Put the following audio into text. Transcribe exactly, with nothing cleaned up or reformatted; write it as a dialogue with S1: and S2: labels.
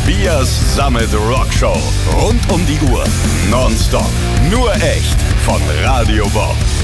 S1: Biers Summit Rockshow. Rund um die Uhr. Nonstop. Nur echt. Von Radio Bob.